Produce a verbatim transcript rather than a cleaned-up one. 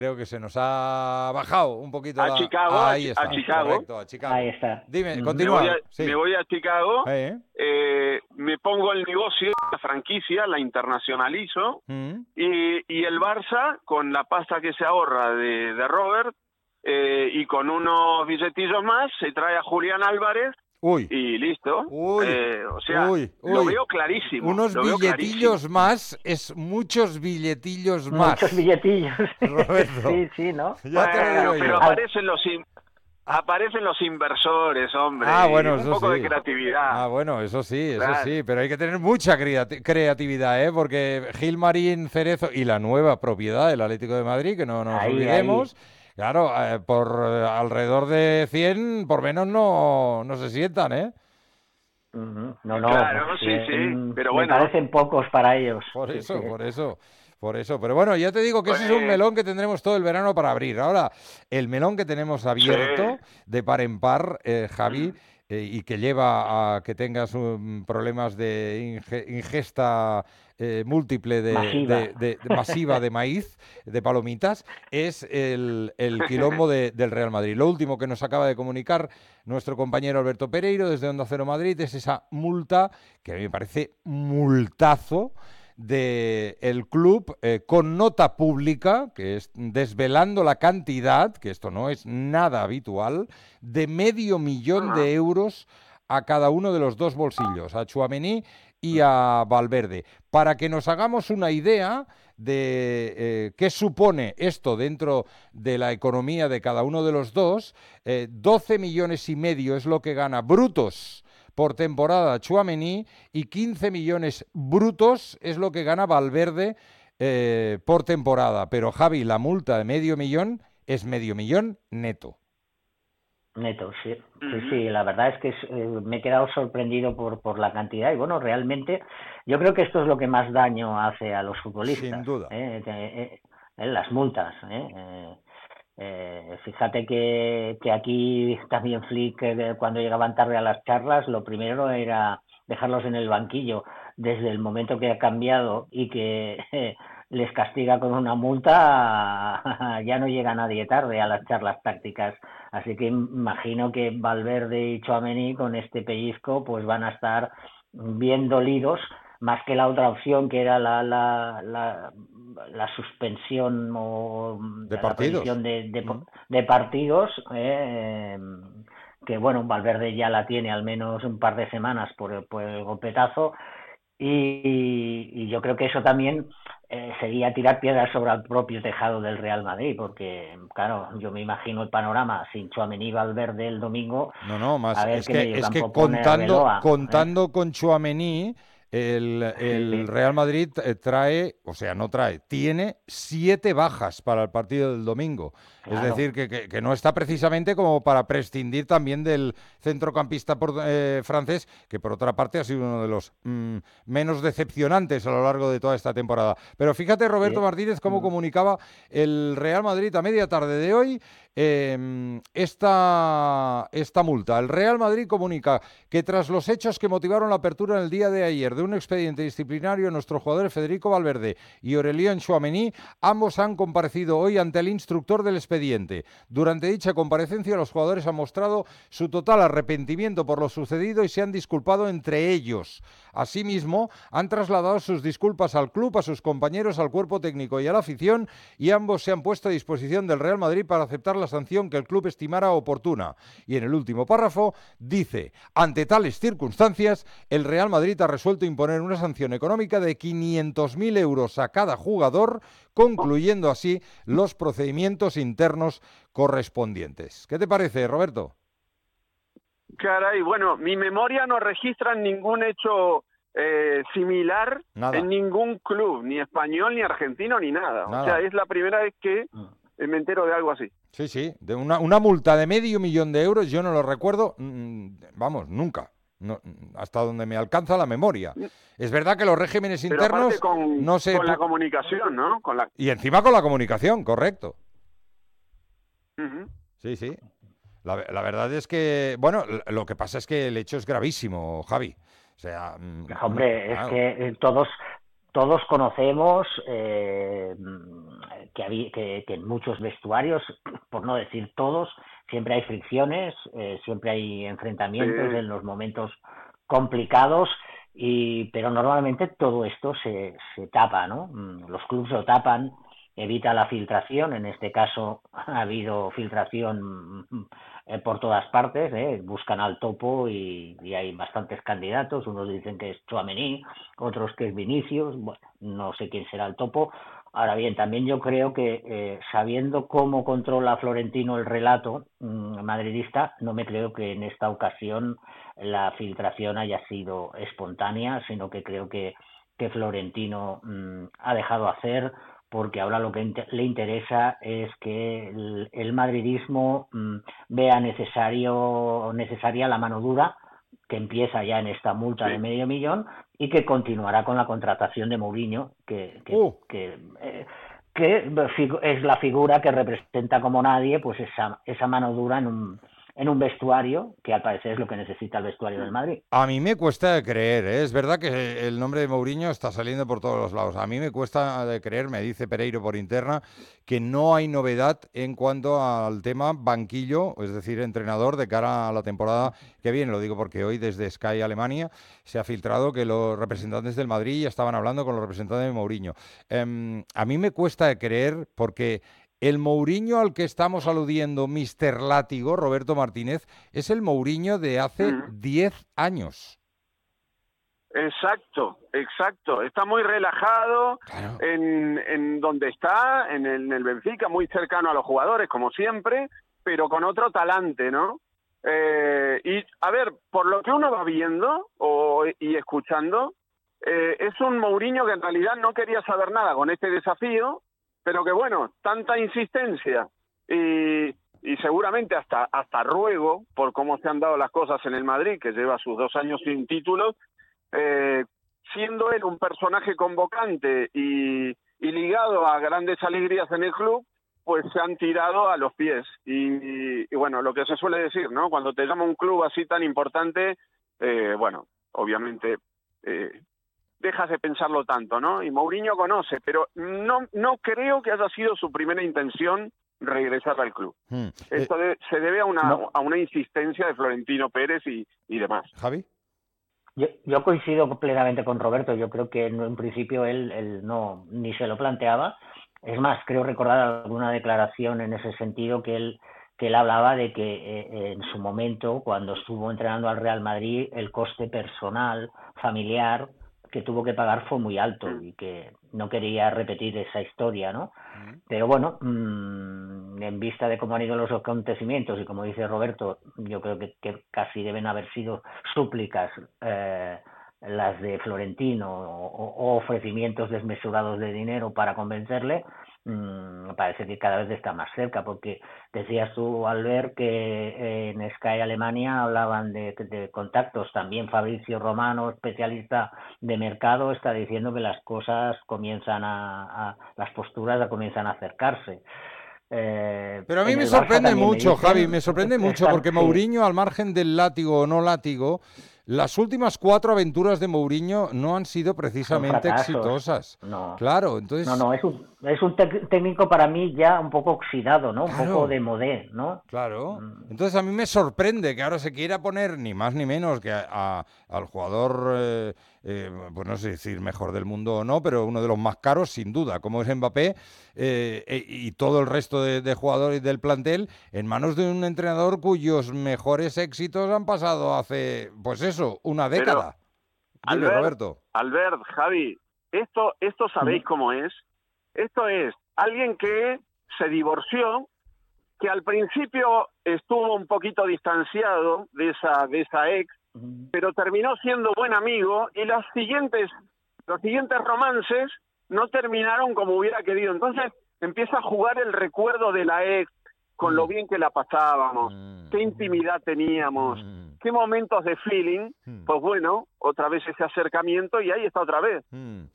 Creo que se nos ha bajado un poquito A la... Chicago, Ah, a, ahí Chi- está, a Chicago. correcto, a Chicago. Ahí está. Dime, Ujú. Me continúa. voy a, Sí. me voy a Chicago, Eh, eh, me pongo el negocio, la franquicia, la internacionalizo, mm. y, y el Barça, con la pasta que se ahorra de, de Robert, eh, y con unos billetillos más, se trae a Julián Álvarez, Uy, y listo. uy, Eh, o sea, uy, lo uy. veo clarísimo. Unos lo veo billetillos clarísimo. más es muchos billetillos más. Muchos billetillos. Roberto. Sí, sí, ¿no? Ya te lo Bueno, digo pero yo. aparecen los in- aparecen los inversores, hombre. Ah, bueno, y un eso poco sí. de creatividad. Ah, bueno, eso sí, eso Claro. sí, pero hay que tener mucha creati- creatividad, ¿eh? Porque Gilmarín Cerezo y la nueva propiedad del Atlético de Madrid, que no nos Ahí, olvidemos, claro, eh, por eh, alrededor de cien, por menos no, no se sientan, ¿eh? Ujú. No, no, Claro, pues, sí, eh, sí, mm, pero me bueno. parecen pocos para ellos. Por Sí, eso, sí. por eso, por eso. Pero bueno, ya te digo que ese es un Pues- melón que tendremos todo el verano para abrir. Ahora, el melón que tenemos abierto de par en par, eh, Javi, eh, y que lleva a que tengas um, problemas de inge- ingesta eh, múltiple de, Masiva. de- de- de- masiva de maíz, de palomitas, es el, el quilombo de- del Real Madrid. Lo último que nos acaba de comunicar nuestro compañero Alberto Pereiro desde Onda Cero Madrid es esa multa, que a mí me parece multazo, del club eh, con nota pública, que es desvelando la cantidad, que esto no es nada habitual, de medio millón de euros a cada uno de los dos bolsillos, a Tchouaméni y a Valverde. Para que nos hagamos una idea de eh, qué supone esto dentro de la economía de cada uno de los dos, eh, doce millones y medio es lo que gana brutos por temporada Tchouaméni y quince millones brutos es lo que gana Valverde eh, por temporada. Pero Javi, la multa de medio millón es medio millón neto. Neto, sí. Sí, Ujú. sí, la verdad es que es, eh, me he quedado sorprendido por, por la cantidad y bueno, realmente yo creo que esto es lo que más daño hace a los futbolistas. Sin duda. ¿eh? Eh, eh, eh, las multas. ¿eh? Eh, eh, fíjate que, que aquí también Flick, eh, cuando llegaban tarde a las charlas, lo primero era dejarlos en el banquillo. Desde el momento que ha cambiado y que eh, les castiga con una multa, ya no llega nadie tarde a las charlas tácticas. Así que imagino que Valverde y Tchouaméni con este pellizco pues van a estar bien dolidos, más que la otra opción que era la la, la, la suspensión o De la partidos. prohibición de, de, Mm. de partidos, eh, que bueno, Valverde ya la tiene al menos un par de semanas por el, por el golpetazo. Y, y yo creo que eso también eh, sería tirar piedras sobre el propio tejado del Real Madrid, porque, claro, yo me imagino el panorama sin Tchouaméni y Valverde el domingo. No, no, más A ver es qué que, mediocampo es que pone contando, Arbeloa, ¿eh? contando con Tchouaméni, el, el Sí. Real Madrid eh, trae, o sea, no trae, tiene siete bajas para el partido del domingo. Es Claro. decir, que, que- que no está precisamente como para prescindir también del centrocampista por- eh, francés, que por otra parte ha sido uno de los mm, menos decepcionantes a lo largo de toda esta temporada. Pero fíjate, Roberto Sí. Martínez, cómo Mm. comunicaba el Real Madrid a media tarde de hoy eh, esta, esta multa. El Real Madrid comunica que tras los hechos que motivaron la apertura en el día de ayer de un expediente disciplinario a nuestros jugadores Federico Valverde y Aurélien Tchouaméni, ambos han comparecido hoy ante el instructor del expediente. Durante dicha comparecencia, los jugadores han mostrado su total arrepentimiento por lo sucedido y se han disculpado entre ellos. Asimismo, han trasladado sus disculpas al club, a sus compañeros, al cuerpo técnico y a la afición, y ambos se han puesto a disposición del Real Madrid para aceptar la sanción que el club estimara oportuna. Y en el último párrafo dice: ante tales circunstancias, el Real Madrid ha resuelto imponer una sanción económica de quinientos mil euros a cada jugador, concluyendo así los procedimientos internos correspondientes. ¿Qué te parece, Roberto? Caray, bueno, mi memoria no registra ningún hecho eh, similar Nada. en ningún club, ni español, ni argentino, ni nada. Nada. O sea, es la primera vez que eh, me entero de algo así. Sí, sí, de una, una multa de medio millón de euros, yo no lo recuerdo, mm, vamos, nunca. No, hasta donde me alcanza la memoria. Es verdad que los regímenes Pero internos aparte con, no se... con la comunicación, ¿no? Con la... Y encima con la comunicación, correcto. Ujú. Sí, sí. La, la verdad es que, bueno, l- lo que pasa es que el hecho es gravísimo, Javi. O sea, mm, Hombre, claro. es que eh, todos todos conocemos eh, que, había, que, que en muchos vestuarios, por no decir todos, siempre hay fricciones, eh, siempre hay enfrentamientos Sí. en los momentos complicados, y pero normalmente todo esto se, se tapa, ¿no? Los clubes lo tapan, evita la filtración. En este caso ha habido filtración eh, por todas partes, ¿eh? Buscan al topo y, y hay bastantes candidatos. Unos dicen que es Tchouaméni, otros que es Vinicius. Bueno, no sé quién será el topo. Ahora bien, también yo creo que eh, sabiendo cómo controla Florentino el relato mmm, madridista, no me creo que en esta ocasión la filtración haya sido espontánea, sino que creo que, que Florentino mmm, ha dejado hacer, porque ahora lo que inter- le interesa es que el, el madridismo mmm, vea necesario necesaria la mano dura, que empieza ya en esta multa Sí. de medio millón y que continuará con la contratación de Mourinho, que, que, Uh. que, eh, que es la figura que representa como nadie pues esa, esa mano dura en un, en un vestuario, que al parecer es lo que necesita el vestuario del Madrid. A mí me cuesta de creer, ¿eh? Es verdad que el nombre de Mourinho está saliendo por todos los lados. A mí me cuesta de creer, me dice Pereiro por interna, que no hay novedad en cuanto al tema banquillo, es decir, entrenador de cara a la temporada que viene. Lo digo porque hoy desde Sky Alemania se ha filtrado que los representantes del Madrid ya estaban hablando con los representantes de Mourinho. Eh, a mí me cuesta de creer porque el Mourinho al que estamos aludiendo, míster Látigo, Roberto Martínez, es el Mourinho de hace diez años. Exacto, exacto. Está muy relajado Claro. en, en donde está, en el, en el Benfica, muy cercano a los jugadores, como siempre, pero con otro talante, ¿no? Eh, y, a ver, por lo que uno va viendo o, y escuchando, eh, es un Mourinho que en realidad no quería saber nada con este desafío, pero que, bueno, tanta insistencia y, y seguramente hasta, hasta ruego por cómo se han dado las cosas en el Madrid, que lleva sus dos años sin títulos, eh, siendo él un personaje convocante y, y ligado a grandes alegrías en el club, pues se han tirado a los pies. Y, y bueno, lo que se suele decir, ¿no? Cuando te llama un club así tan importante, eh, bueno, obviamente eh, dejas de pensarlo tanto, ¿no? Y Mourinho conoce, pero no, no creo que haya sido su primera intención regresar al club. Hmm. Esto Eh, de, se debe a una, no. a una insistencia de Florentino Pérez y, y demás. ¿Javi? Yo, yo coincido plenamente con Roberto. Yo creo que en, en principio él, él no ni se lo planteaba. Es más, creo recordar alguna declaración en ese sentido que él que él hablaba de que eh, en su momento, cuando estuvo entrenando al Real Madrid, el coste personal, familiar que tuvo que pagar fue muy alto y que no quería repetir esa historia, ¿no? Pero bueno, mmm, en vista de cómo han ido los acontecimientos y como dice Roberto, yo creo que, que casi deben haber sido súplicas eh, las de Florentino o, o ofrecimientos desmesurados de dinero para convencerle. Me parece que cada vez está más cerca, porque decías tú, Albert, que en Sky Alemania hablaban de, de contactos. También Fabrizio Romano, especialista de mercado, está diciendo que las cosas comienzan a, a las posturas comienzan a acercarse. Eh, Pero a mí me sorprende mucho, me dicen, Javi, me sorprende mucho, estar, porque sí. Mourinho, al margen del látigo o no látigo, las últimas cuatro aventuras de Mourinho no han sido precisamente exitosas. No. Claro, entonces... No, no, es un, es un técnico para mí ya un poco oxidado, ¿no? Claro. Un poco de modé, ¿no? Claro. Entonces a mí me sorprende que ahora se quiera poner ni más ni menos que a, a, al jugador, eh, eh, pues no sé decir mejor del mundo o no, pero uno de los más caros sin duda, como es Mbappé, eh, e, y todo el resto de, de jugadores del plantel, en manos de un entrenador cuyos mejores éxitos han pasado hace, pues eso, una década. Pero, Dime, Albert, Roberto. Albert, Javi, esto, esto sabéis cómo es. Esto es alguien que se divorció, que al principio estuvo un poquito distanciado de esa de esa ex, pero terminó siendo buen amigo y los siguientes los siguientes romances no terminaron como hubiera querido. Entonces empieza a jugar el recuerdo de la ex, con mm. lo bien que la pasábamos, mm. qué intimidad teníamos, mm. qué momentos de feeling. Mm. Pues bueno, otra vez ese acercamiento y ahí está otra vez. Mm.